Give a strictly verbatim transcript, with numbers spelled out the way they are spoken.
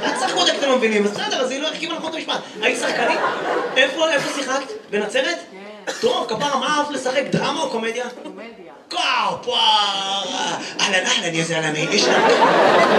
את צחקות אתם לא מבינים, אז בסדר, אז היא לא הרכיבה נכון את המשפט. היית שחקנית? איפה, איפה שיחקת? בנצרת? כן. טוב, כפרה, מה אהבת לשחק? דרמה או קומדיה? קומדיה. קואו, פואר! אהלן, אהלן, יא זלמי, איש